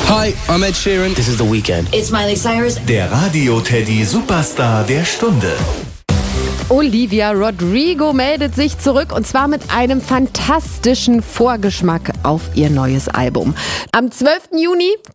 Hi, I'm Ed Sheeran. This is The Weeknd. It's Miley Cyrus. Der Radio-Teddy Superstar der Stunde. Olivia Rodrigo meldet sich zurück und zwar mit einem fantastischen Vorgeschmack auf ihr neues Album. Am 12. Juni